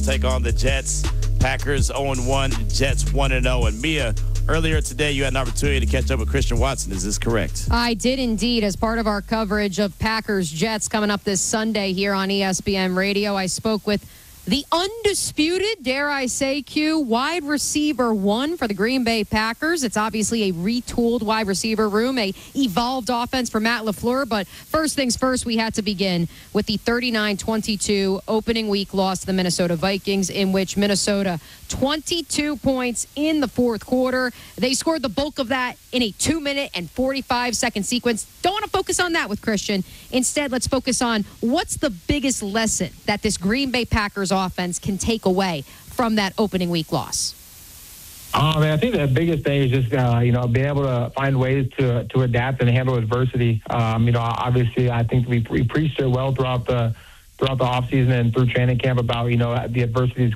take on the Jets. Packers 0-1, Jets 1-0. And Mia, earlier today, you had an opportunity to catch up with Christian Watson. Is this correct? I did indeed. As part of our coverage of Packers-Jets coming up this Sunday here on ESPN Radio, I spoke with the undisputed, dare I say, wide receiver one for the Green Bay Packers. It's obviously a retooled wide receiver room, a evolved offense for Matt LaFleur. But first things first, we had to begin with the 39-22 opening week loss to the Minnesota Vikings, in which Minnesota 22 points in the fourth quarter. They scored the bulk of that in a 2-minute and 45-second sequence. Don't want to focus on that with Christian. Instead, let's focus on what's the biggest lesson that this Green Bay Packers offense can take away from that opening week loss. I think the biggest thing is just, being able to find ways to adapt and handle adversity. Obviously, I think we preached it well throughout the offseason and through training camp about, the adversity